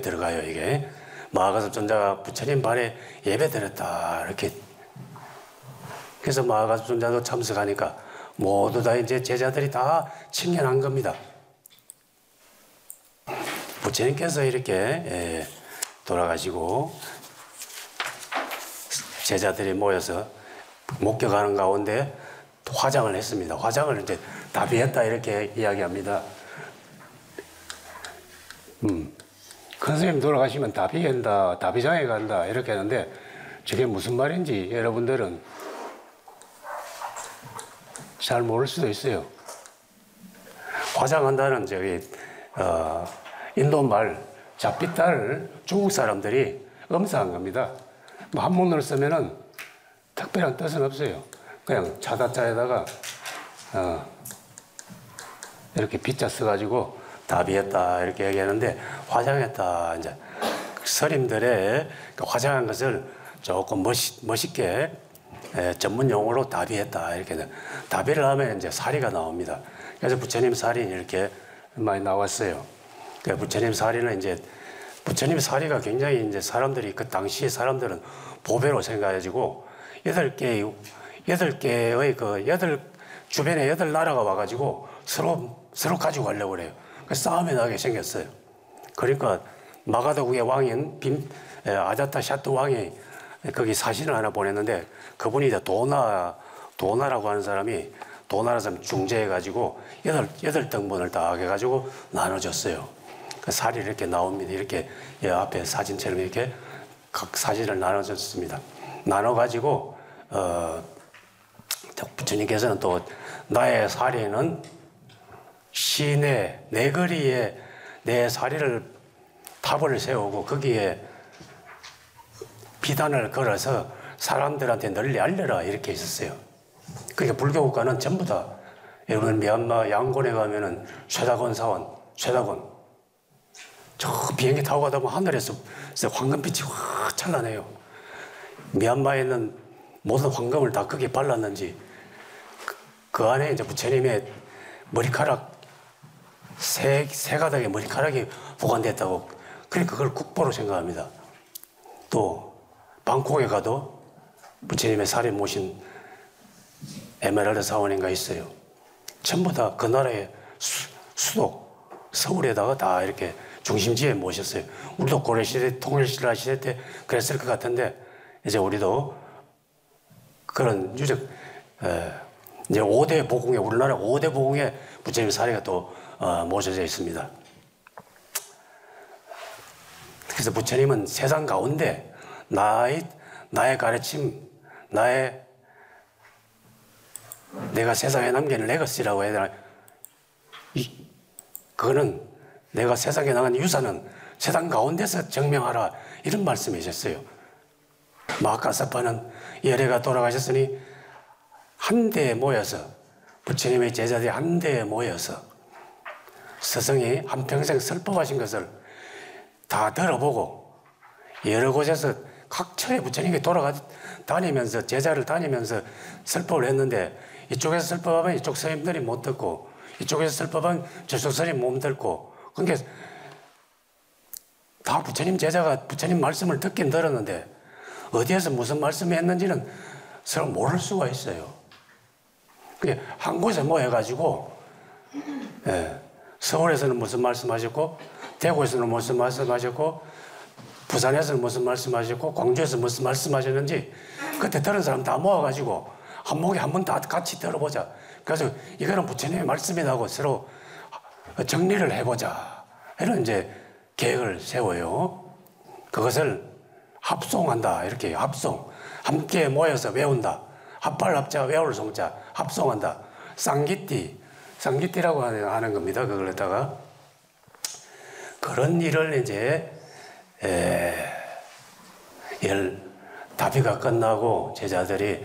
들어가요, 이게. 마하가섭존자가 부처님 발에 예배 드렸다, 이렇게. 그래서 마하가섭존자도 참석하니까 모두 다 이제 제자들이 다 침례한 겁니다. 부처님께서 이렇게 돌아가시고 제자들이 모여서 목격하는 가운데 화장을 했습니다. 화장을 이제 다비했다 이렇게 이야기합니다. 큰 스님 돌아가시면 다비한다, 다비장에 간다 이렇게 하는데 저게 무슨 말인지 여러분들은 잘 모를 수도 있어요. 화장한다는 저기 인도말 자삐따를 중국 사람들이 음사한 겁니다. 뭐 한문으로 쓰면은 특별한 뜻은 없어요. 그냥 자다자에다가 이렇게 비자 써가지고 다비했다 이렇게 얘기하는데 화장했다 이제 스님들의 화장한 것을 조금 멋있게 전문 용어로 다비했다 이렇게 다비를 하면 이제 사리가 나옵니다. 그래서 부처님 사리 이렇게 많이 나왔어요. 부처님 사리는 이제 부처님 사리가 굉장히 이제 사람들이 그 당시 사람들은 보배로 생각해가지고 8개의 그 주변에 8나라가 와가지고 서로 가지고 가려고 그래요. 싸움이 나게 생겼어요. 그러니까 마가다국의 왕인 아자타 샤트 왕이 거기 사신을 하나 보냈는데 그분이 이제 도나라고 하는 사람이 도나라 사람 중재해가지고 8등분을 다 해가지고 나눠줬어요. 그 살이 이렇게 나옵니다. 이렇게 앞에 사진처럼 이렇게 각 사진을 나눠줬습니다. 나눠가지고 부처님께서는 또 나의 사리는 시내 내 거리에 내 사리를 탑을 세우고 거기에 비단을 걸어서 사람들한테 널리 알려라 이렇게 있었어요. 그러니까 불교 국가는 전부 다 여러분 미얀마 양곤에 가면은 쇠다곤 사원 쇠다곤 저 비행기 타고 가다 보면 하늘에서 황금빛이 확 찬란해요. 미얀마에 있는 모든 황금을 다 거기에 발랐는지 그 안에 이제 부처님의 머리카락 세 가닥의 머리카락이 보관됐다고 그러니까 그걸 국보로 생각합니다. 또 방콕에 가도 부처님의 살에 모신 에메랄드 사원인가 있어요. 전부 다 그 나라의 수도 서울에다가 다 이렇게 중심지에 모셨어요. 우리도 고려시대 통일신라 시대 때 그랬을 것 같은데 이제 우리도 그런 유적 이제 5대 보궁에 우리나라 5대 보궁에 부처님 사례가 또 모셔져 있습니다. 그래서 부처님은 세상 가운데 나의 가르침, 내가 세상에 남기는 레거시라고 해야 되나? 그거는 내가 세상에 나간 유산은 세상 가운데서 증명하라 이런 말씀이셨어요. 마하카사파는 예래가 돌아가셨으니 한데에 모여서 부처님의 제자들이 한데에 모여서 스승이 한평생 설법하신 것을 다 들어보고 여러 곳에서 각처에 부처님이 돌아다니면서 제자를 다니면서 설법을 했는데 이쪽에서 설법하면 이쪽 스님들이 못 듣고 이쪽에서 설법하면 저쪽 스님 못 듣고 그러니까 다 부처님 제자가 부처님 말씀을 듣긴 들었는데 어디에서 무슨 말씀을 했는지는 서로 모를 수가 있어요. 그게 한 곳에 모여가지고 서울에서는 무슨 말씀하셨고 대구에서는 무슨 말씀하셨고 부산에서는 무슨 말씀하셨고 광주에서 무슨 말씀하셨는지 그때 들은 사람 다 모아가지고 한 목에 한 번 다 같이 들어보자. 그래서 이거는 부처님의 말씀이라고 서로 정리를 해보자. 이런 이제 계획을 세워요. 그것을 합송한다. 이렇게 합송. 함께 모여서 외운다. 합발합자 외울 송자 합송한다. 쌍기띠라고 하는 겁니다. 그걸 갖다가 그런 일을 이제 다비가 끝나고 제자들이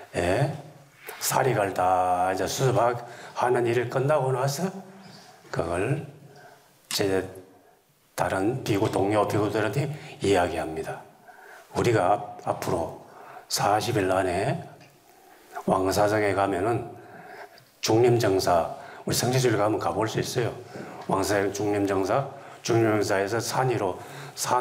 사리갈 다 이제 수습하는 일을 끝나고 나서 그걸 이제 다른 동료 비구들한테 이야기합니다. 우리가 앞으로 40일 안에 왕사성에 가면은 중림정사, 우리 성지주를 가면 가볼 수 있어요. 왕사성 중림정사, 중요사에서 산 위로 산